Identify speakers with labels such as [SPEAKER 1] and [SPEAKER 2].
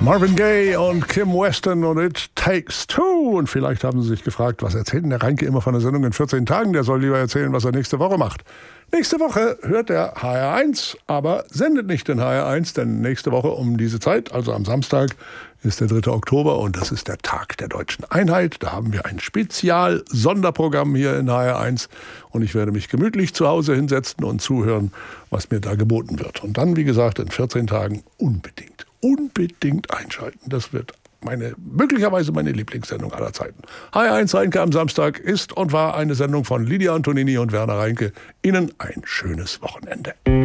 [SPEAKER 1] Marvin Gaye und Kim Weston und It Takes Two. Und vielleicht haben Sie sich gefragt, was erzählt denn der Reinke immer von der Sendung in 14 Tagen? Der soll lieber erzählen, was er nächste Woche macht. Nächste Woche hört der HR1, aber sendet nicht den HR1, denn nächste Woche um diese Zeit, also am Samstag, ist der 3. Oktober und das ist der Tag der Deutschen Einheit. Da haben wir ein Spezial-Sonderprogramm hier in HR1 und ich werde mich gemütlich zu Hause hinsetzen und zuhören, was mir da geboten wird. Und dann, wie gesagt, in 14 Tagen unbedingt einschalten. Das wird möglicherweise meine Lieblingssendung aller Zeiten. HR1 Reinke am Samstag ist und war eine Sendung von Lydia Antonini und Werner Reinke. Ihnen ein schönes Wochenende.